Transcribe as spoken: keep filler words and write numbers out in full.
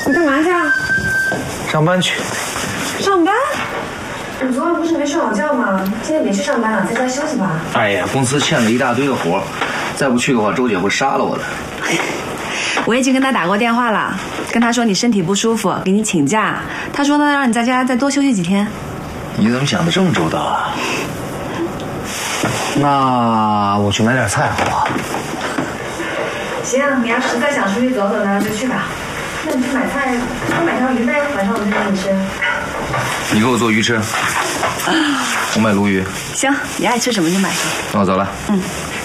你干嘛去啊？ 上班去。 上班？你昨晚不是没睡好觉吗？今天别去上班了，在家休息吧。 哎呀，公司欠了一大堆的活，再不去的话，周姐会杀了我的。 我已经跟他打过电话了，跟他说你身体不舒服，给你请假。他说呢，让你在家再多休息几天。 你怎么想的这么周到啊？那我去买点菜好不好？ 行，你要实在想出去走走呢，就去吧。那你去买菜，多买条鱼呗，晚上我就给你吃。 你给我做鱼吃，我买鲈鱼。 行，你爱吃什么就买什么。 那我走了。 嗯。